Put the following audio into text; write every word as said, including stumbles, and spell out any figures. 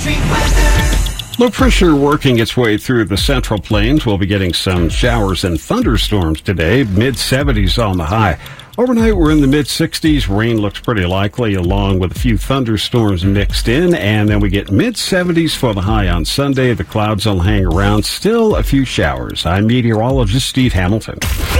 Street weather. Low pressure working its way through the Central Plains. We'll be getting some showers and thunderstorms today, mid seventies on the high. Overnight, we're in the mid sixties. Rain looks pretty likely, along with a few thunderstorms mixed in. And then we get mid seventies for the high on Sunday. The clouds will hang around. Still a few showers. I'm meteorologist Steve Hamilton.